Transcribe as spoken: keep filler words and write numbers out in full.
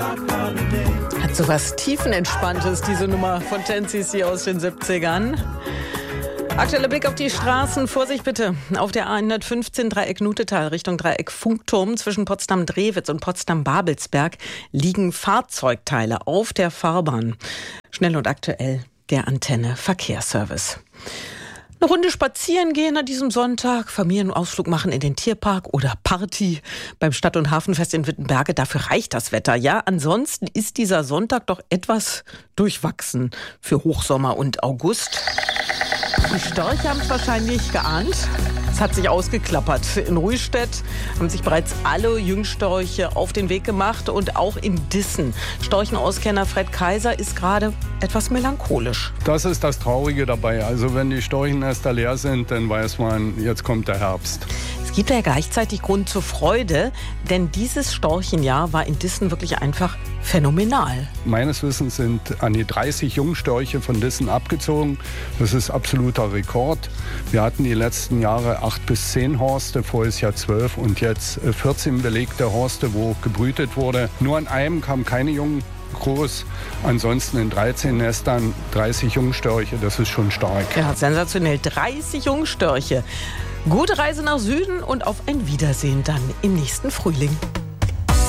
Hat so was Tiefenentspanntes, diese Nummer von zehn C C aus den siebzigern. Aktueller Blick auf die Straßen. Vorsicht bitte. Auf der A hundertfünfzehn Dreieck Nutetal Richtung Dreieck Funkturm zwischen Potsdam-Drewitz und Potsdam-Babelsberg liegen Fahrzeugteile auf der Fahrbahn. Schnell und aktuell der Antenne Verkehrsservice. Eine Runde spazieren gehen an diesem Sonntag, Familienausflug machen in den Tierpark oder Party beim Stadt- und Hafenfest in Wittenberge. Dafür reicht das Wetter. Ja, ansonsten ist dieser Sonntag doch etwas durchwachsen für Hochsommer und August. Die Störche haben es wahrscheinlich geahnt. Es hat sich ausgeklappert. In Ruistedt haben sich bereits alle Jungstörche auf den Weg gemacht und auch in Dissen. Storchenauskenner Fred Kaiser ist gerade etwas melancholisch. Das ist das Traurige dabei. Also wenn die Storchennester leer sind, dann weiß man, jetzt kommt der Herbst. Es gibt ja gleichzeitig Grund zur Freude, denn dieses Storchenjahr war in Dissen wirklich einfach phänomenal. Meines Wissens sind an die dreißig Jungstörche von Dissen abgezogen. Das ist absoluter Rekord. Wir hatten die letzten Jahre acht bis zehn Horste, voriges Jahr zwölf und jetzt vierzehn belegte Horste, wo gebrütet wurde. Nur an einem kamen keine Jungen groß. Ansonsten in dreizehn Nestern dreißig Jungstörche, das ist schon stark. Ja, sensationell. dreißig Jungstörche. Gute Reise nach Süden und auf ein Wiedersehen dann im nächsten Frühling.